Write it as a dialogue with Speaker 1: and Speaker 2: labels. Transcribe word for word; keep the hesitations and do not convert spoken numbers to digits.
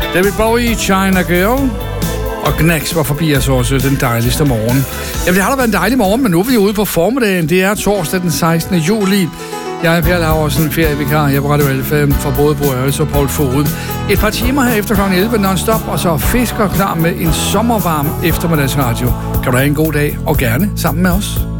Speaker 1: David Bowie, China Girl. Og Knacks var forbi os også den dejligste morgen. Jamen, det har da været en dejlig morgen, men nu er vi ude på formiddagen. Det er torsdag den sekstende juli. Jeg er Per Laursen, ferievikar her på Radio Alfa for både Bo Ørles og Paul Fod. Et par timer her efter klokken elleve non-stop, og så fisker klar med en sommervarm eftermiddagsradio. Kan du have en god dag, og gerne sammen med os.